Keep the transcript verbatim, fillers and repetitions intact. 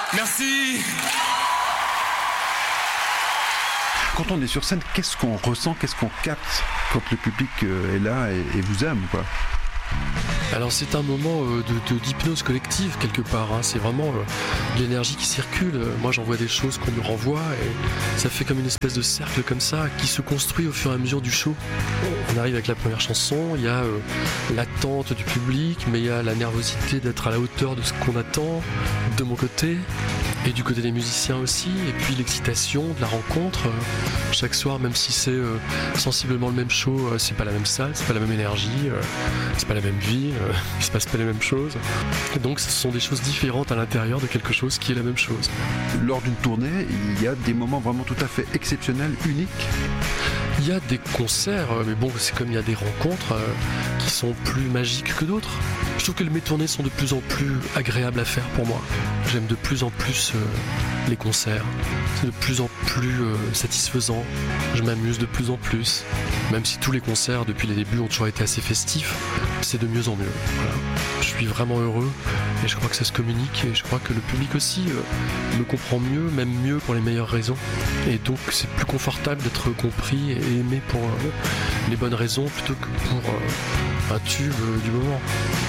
Merci. Quand on est sur scène, qu'est-ce qu'on ressent, qu'est-ce qu'on capte quand le public est là et, et vous aime, quoi? Alors c'est un moment euh, de, de, d'hypnose collective quelque part, hein. C'est vraiment euh, de l'énergie qui circule. Moi j'envoie des choses qu'on me renvoie et ça fait comme une espèce de cercle comme ça qui se construit au fur et à mesure du show. On arrive avec la première chanson, il y a euh, l'attente du public, mais il y a la nervosité d'être à la hauteur de ce qu'on attend de mon côté et du côté des musiciens aussi, et puis l'excitation de la rencontre. Euh, chaque soir, même si c'est euh, sensiblement le même show, euh, c'est pas la même salle, c'est pas la même énergie, euh, c'est pas la même vie, euh, il se passe pas les mêmes choses. Et donc ce sont des choses différentes à l'intérieur de quelque chose qui est la même chose. Lors d'une tournée, il y a des moments vraiment tout à fait exceptionnels, uniques. Il y a des concerts, mais bon, c'est comme il y a des rencontres euh, qui sont plus magiques que d'autres. Je trouve que mes tournées sont de plus en plus agréables à faire pour moi. J'aime de plus en plus euh, les concerts. C'est de plus en plus euh, satisfaisant. Je m'amuse de plus en plus. Même si tous les concerts depuis les débuts ont toujours été assez festifs, c'est de mieux en mieux. Voilà. Je suis vraiment heureux et je crois que ça se communique et je crois que le public aussi euh, me comprend mieux, même mieux pour les meilleures raisons. Et donc c'est plus confortable d'être compris et aimé pour euh, les bonnes raisons plutôt que pour euh, un tube euh, du moment.